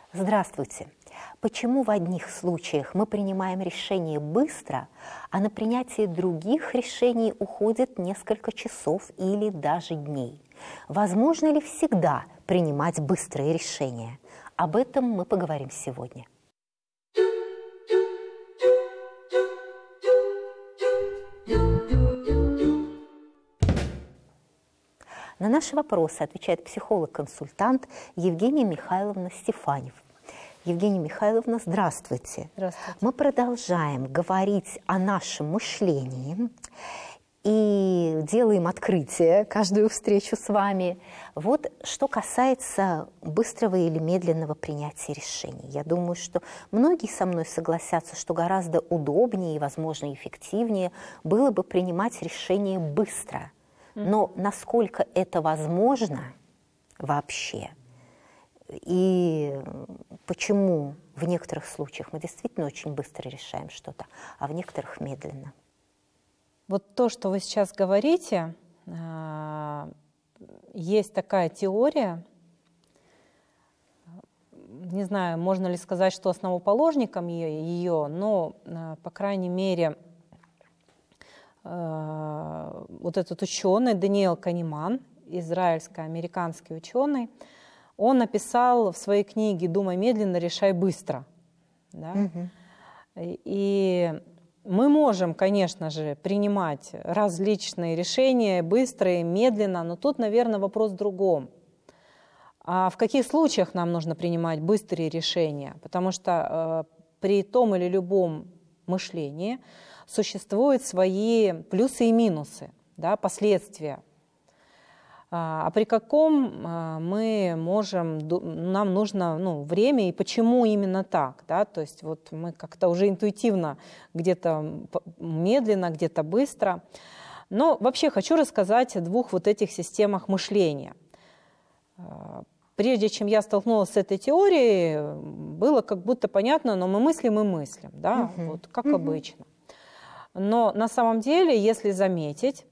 Здравствуйте. Почему в одних случаях мы принимаем решение быстро, а на принятие других решений уходит несколько часов или даже дней? Возможно ли всегда принимать быстрые решения? Об этом мы поговорим сегодня. На наши вопросы отвечает психолог-консультант Евгения Михайловна Стефанев. Евгения Михайловна, здравствуйте. Здравствуйте. Мы продолжаем говорить о нашем мышлении и делаем открытие каждую встречу с вами. Вот что касается быстрого или медленного принятия решений. Я думаю, что многие со мной согласятся, что гораздо удобнее и, возможно, эффективнее было бы принимать решения быстро. Но насколько это возможно вообще? И почему в некоторых случаях мы действительно очень быстро решаем что-то, а в некоторых медленно? Вот то, что вы сейчас говорите, есть такая теория, не знаю, можно ли сказать, что основоположником ее, но, по крайней мере, вот этот ученый Даниэл Канеман, израильско-американский ученый, он написал в своей книге «Думай медленно, решай быстро». Да? И мы можем, конечно же, принимать различные решения быстро и медленно, но тут, наверное, вопрос в другом. А в каких случаях нам нужно принимать быстрые решения? Потому что при том или любом мышлении существуют свои плюсы и минусы, да, последствия. А при каком мы можем, нам нужно время и почему именно так, да, то есть вот мы как-то уже интуитивно где-то медленно, где-то быстро. Но вообще хочу рассказать о двух вот этих системах мышления. Прежде чем я столкнулась с этой теорией, было как будто понятно, но мы мыслим и мыслим, да, вот как обычно. Но на самом деле, если заметить,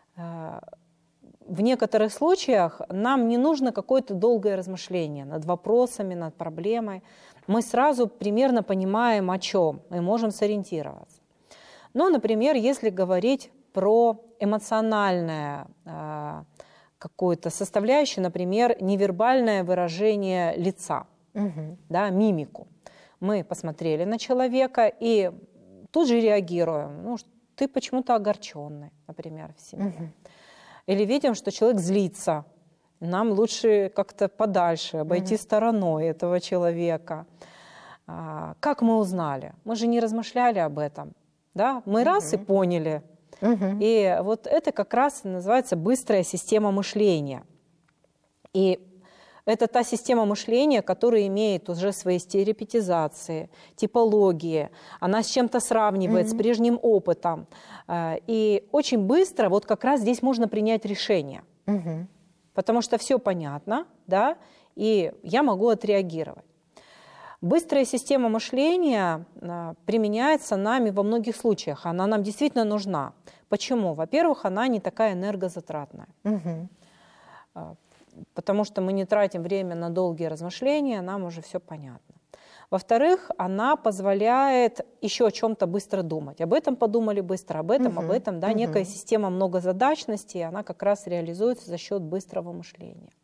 в некоторых случаях нам не нужно какое-то долгое размышление над вопросами, над проблемой. Мы сразу примерно понимаем, о чем, и можем сориентироваться. Но, например, если говорить про эмоциональное какую-то составляющую, например, невербальное выражение лица, да, мимику. Мы посмотрели на человека и тут же реагируем. Ты почему-то огорченный, например, в семье. Или видим, что человек злится. Нам лучше как-то подальше, обойти стороной этого человека. Как мы узнали? Мы же не размышляли об этом. Да? Мы раз и поняли. И вот это как раз называется быстрая система мышления. И это та система мышления, которая имеет уже свои стереотипизации, типологии. Она с чем-то сравнивает, с прежним опытом. И очень быстро вот как раз здесь можно принять решение. Потому что все понятно, да, и я могу отреагировать. Быстрая система мышления применяется нами во многих случаях. Она нам действительно нужна. Почему? Во-первых, она не такая энергозатратная. Потому что мы не тратим время на долгие размышления, нам уже все понятно. Во-вторых, она позволяет еще о чем-то быстро думать. Об этом подумали быстро, об этом, да, некая система многозадачности, она как раз реализуется за счет быстрого мышления.